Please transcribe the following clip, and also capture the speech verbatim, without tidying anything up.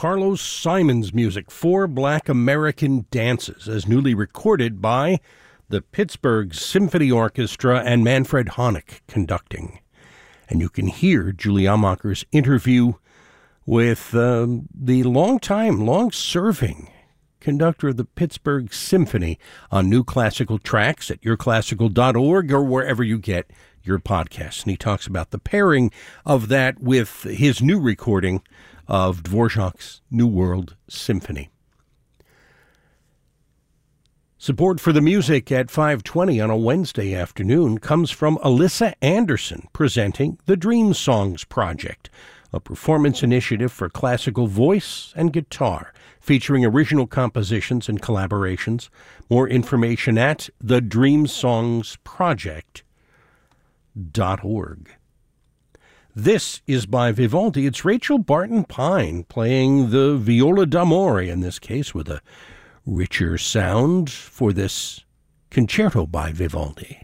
Carlos Simon's music, Four Black American Dances, as newly recorded by the Pittsburgh Symphony Orchestra and Manfred Honeck conducting. And you can hear Julie Amacher's interview with uh, the long-time, long-serving conductor of the Pittsburgh Symphony on New Classical Tracks at your classical dot org or wherever you get your podcasts. And he talks about the pairing of that with his new recording of Dvorak's New World Symphony. Support for the music at five twenty on a Wednesday afternoon comes from Alyssa Anderson, presenting the Dream Songs Project, a performance initiative for classical voice and guitar, featuring original compositions and collaborations. More information at the dream songs project dot org. This is by Vivaldi. It's Rachel Barton Pine playing the viola d'amore, in this case with a richer sound for this concerto by Vivaldi.